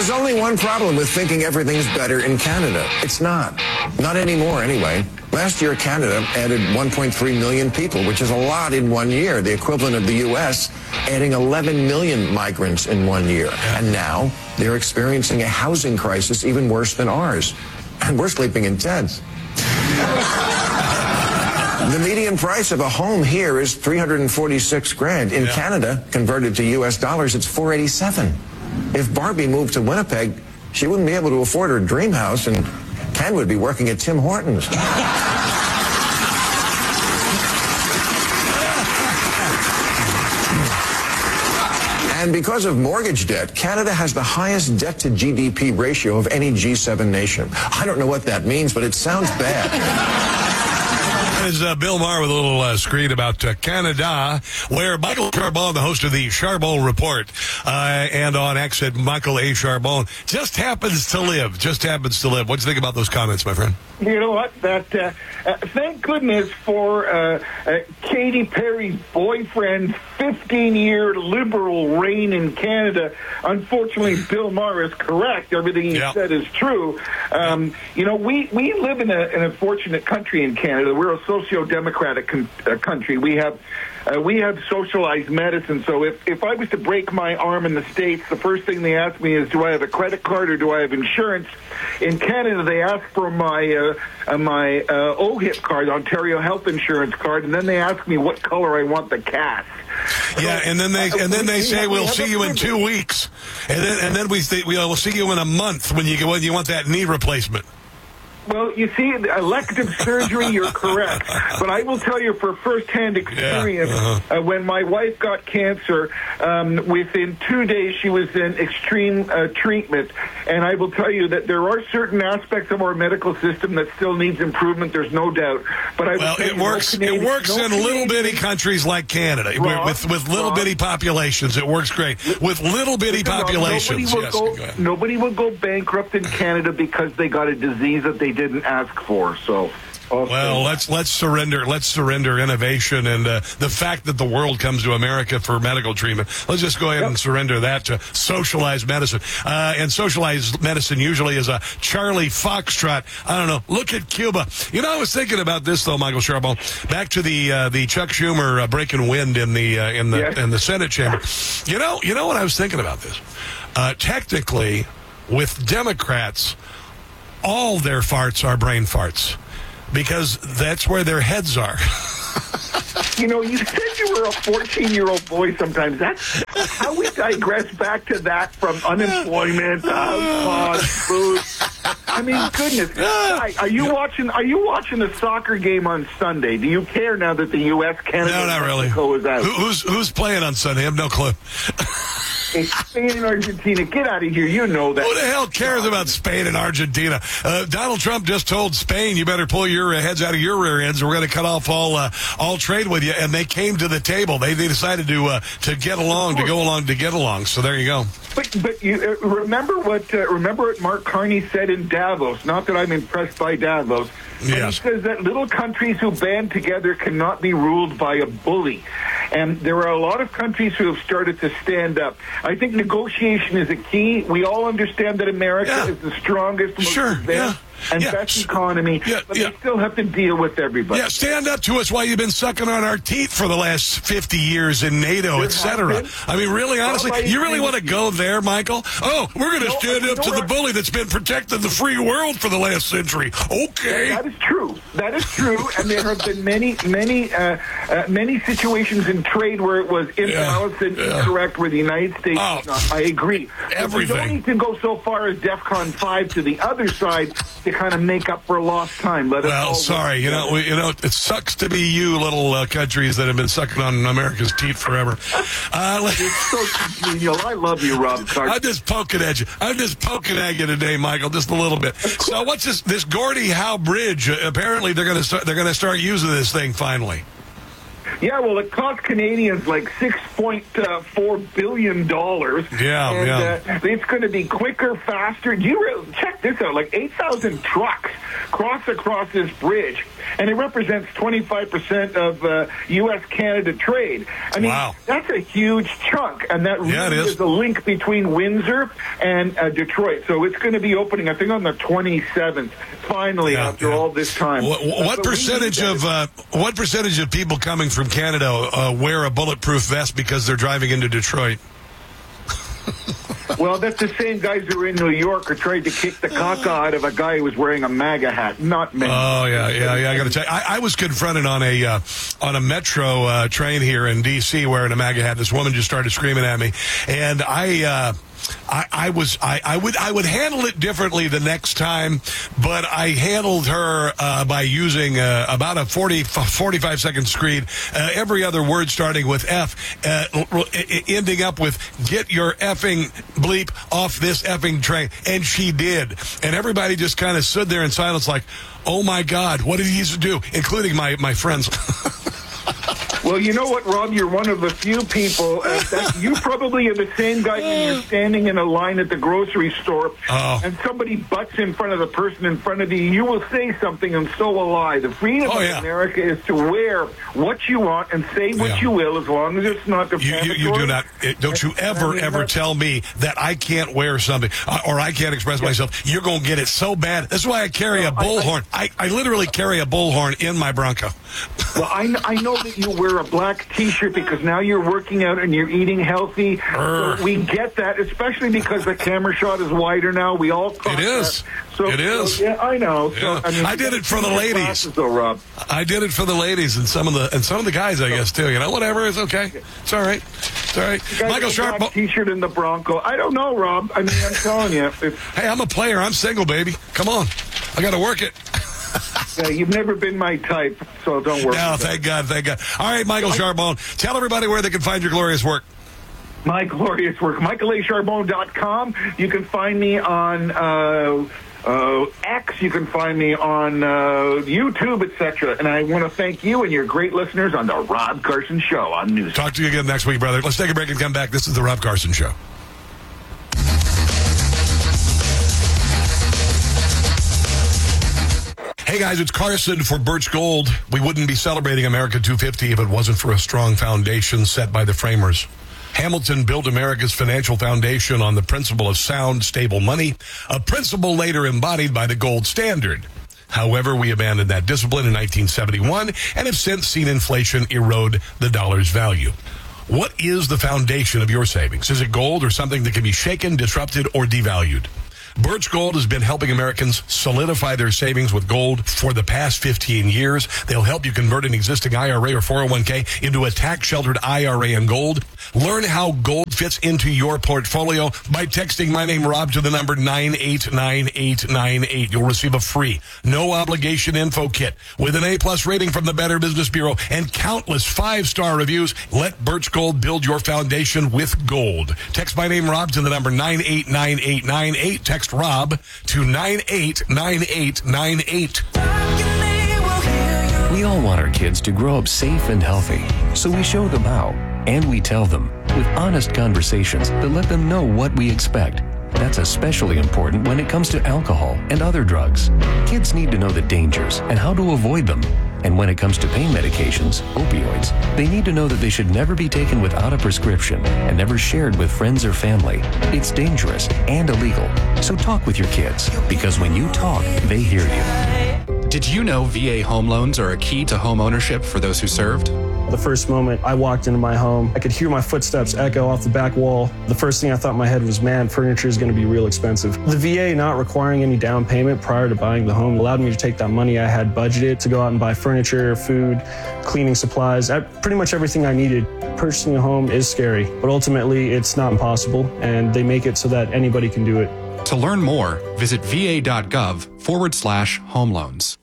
There's only one problem with thinking everything's better in Canada. It's not. Not anymore, anyway. Last year, Canada added 1.3 million people, which is a lot in 1 year, the equivalent of the U.S. adding 11 million migrants in 1 year. And now they're experiencing a housing crisis even worse than ours. And we're sleeping in tents. The median price of a home here is $346,000. In Canada, converted to U.S. dollars, it's $487,000. If Barbie moved to Winnipeg, she wouldn't be able to afford her dream house, and Ken would be working at Tim Hortons. And because of mortgage debt, Canada has the highest debt-to-GDP ratio of any G7 nation. I don't know what that means, but it sounds bad. Is Bill Maher with a little screen about Canada, where Michael Charbon, the host of the Charbon Report, and on X at Michael A. Charbon, just happens to live. What do you think about those comments, my friend? You know what? Thank goodness for Katy Perry's boyfriend's 15-year liberal reign in Canada. Unfortunately, Bill Maher is correct. Everything he said is true. You know, we live in an unfortunate country in Canada. We're a socio-democratic country. We have socialized medicine. So if I was to break my arm in the States, the first thing they ask me is, do I have a credit card or do I have insurance? In Canada, they ask for my OHIP card, Ontario Health Insurance card, and then they ask me what color I want the cast. Yeah, and then they say we'll see you in 2 weeks, and then we'll see you in a month when you want that knee replacement. Well, you see, elective surgery, you're correct. But I will tell you for firsthand experience, when my wife got cancer, within 2 days she was in extreme treatment. And I will tell you that there are certain aspects of our medical system that still needs improvement, there's no doubt. But it works in little bitty countries like Canada. With little bitty populations, it works great. With little bitty populations, nobody will go bankrupt in Canada because they got a disease that they didn't ask for. So well, let's surrender innovation and the fact that the world comes to America for medical treatment. Let's just go ahead and surrender that to socialized medicine. And socialized medicine usually is a Charlie Foxtrot. I don't know. Look at Cuba. You know, I was thinking about this though, Michael Charbon. Back to the Chuck Schumer breaking wind in the Senate chamber. You know what I was thinking about this. Technically, with Democrats, all their farts are brain farts because that's where their heads are. You know, you said you were a 14-year-old boy sometimes. That's how we digress back to that from unemployment, food. I mean, goodness. Are you watching a soccer game on Sunday? Do you care now that the U.S., Canada, no, not really. Mexico is out? Who's playing on Sunday? I have no clue. Spain and Argentina. Get out of here. You know that. Who the hell cares about Spain and Argentina? Donald Trump just told Spain, you better pull your heads out of your rear ends. We're going to cut off all trade with you. And they came to the table. They decided to get along, to go along, to get along. So there you go. But you remember what Mark Carney said in Davos. Not that I'm impressed by Davos. Yes. He says that little countries who band together cannot be ruled by a bully. And there are a lot of countries who have started to stand up. I think negotiation is a key. We all understand that America is the strongest, most advanced, and best economy, but they still have to deal with everybody. Yeah, stand up to us while you've been sucking on our teeth for the last 50 years in NATO, etc. I mean, really, honestly, you really want to go there, Michael? Oh, we're going to stand up to the bully that's been protecting the free world for the last century. Okay. That is true. And there have been many situations in trade where it was imbalanced and incorrect where the United States is not. I agree. Everything. We don't need to go so far as DEFCON 5 to the other side to kind of make up for lost time. Sorry, it sucks to be you little countries that have been sucking on America's teeth forever. You're so congenial. I love you, Rob Clark. I'm just poking at you today, Michael, just a little bit. So what's this Gordie Howe Bridge? Apparently they're going to start using this thing finally. Yeah, well, it cost Canadians like $6.4 billion. It's going to be quicker, faster. Check this out, like 8,000 trucks cross across this bridge. and it represents 25% of U.S.-Canada trade. I mean, wow. That's a huge chunk, and that really is a link between Windsor and Detroit. So it's going to be opening, I think, on the 27th, finally, after all this time. What percentage of people coming from Canada wear a bulletproof vest because they're driving into Detroit? Well, that's the same guys who were in New York or tried to kick the caca out of a guy who was wearing a MAGA hat. Not me. Oh, yeah. I got to tell you, I was confronted on a metro train here in D.C. wearing a MAGA hat. This woman just started screaming at me, and I would handle it differently the next time, but I handled her by using about a 45-second screed, every other word starting with F, ending up with "get your effing bleep off this effing train," and she did. And everybody just kind of stood there in silence like, oh my God, what did he do? Including my friends. Well, you know what, Rob? You're one of the few people. You probably are the same guy when you're standing in a line at the grocery store, and somebody butts in front of the person in front of you. You will say something, and so will I. The freedom of America is to wear what you want and say what you will, as long as it's not defamatory. You do not. Don't you ever tell me that I can't wear something or I can't express myself. You're going to get it so bad. That's why I carry a bullhorn. I literally carry a bullhorn in my Bronco. Well, I know that you wear a black T-shirt because now you're working out and you're eating healthy. So we get that, especially because the camera shot is wider now. We all caught that. It is. So, yeah, I know. Yeah. So, I did it for the ladies. Glasses, though, Rob. I did it for the ladies and some of the guys, I guess, too. You know, whatever. It's okay. It's all right. It's all right. Michael Sharp. Black T-shirt in the Bronco. I don't know, Rob. I mean, I'm telling you. Hey, I'm a player. I'm single, baby. Come on. I got to work it. Yeah, you've never been my type, so don't worry. No, thank God. All right, Michael Charbon, tell everybody where they can find your glorious work. My glorious work, michaelacharbon.com. You can find me on X. You can find me on YouTube, etc. And I want to thank you and your great listeners on the Rob Carson Show on News. Talk to you again next week, brother. Let's take a break and come back. This is the Rob Carson Show. Hey guys, it's Carson for Birch Gold. We wouldn't be celebrating America 250 if it wasn't for a strong foundation set by the framers. Hamilton built America's financial foundation on the principle of sound, stable money, a principle later embodied by the gold standard. However, we abandoned that discipline in 1971 and have since seen inflation erode the dollar's value. What is the foundation of your savings? Is it gold or something that can be shaken, disrupted, or devalued? Birch Gold has been helping Americans solidify their savings with gold for the past 15 years. They'll help you convert an existing IRA or 401k into a tax-sheltered IRA in gold. Learn how gold fits into your portfolio by texting my name, Rob, to the number 989898. You'll receive a free, no-obligation info kit with an A-plus rating from the Better Business Bureau and countless 5-star reviews. Let Birch Gold build your foundation with gold. Text my name, Rob, to the number 989898. Text Rob to 989898. We all want our kids to grow up safe and healthy, so we show them how, and we tell them with honest conversations that let them know what we expect. That's especially important when it comes to alcohol and other drugs. Kids need to know the dangers and how to avoid them. And when it comes to pain medications, opioids, they need to know that they should never be taken without a prescription and never shared with friends or family. It's dangerous and illegal. So talk with your kids, because when you talk, they hear you. Did you know VA home loans are a key to home ownership for those who served? The first moment I walked into my home, I could hear my footsteps echo off the back wall. The first thing I thought in my head was, man, furniture is going to be real expensive. The VA not requiring any down payment prior to buying the home allowed me to take that money I had budgeted to go out and buy furniture, food, cleaning supplies, pretty much everything I needed. Purchasing a home is scary, but ultimately it's not impossible, and they make it so that anybody can do it. To learn more, visit va.gov/home loans.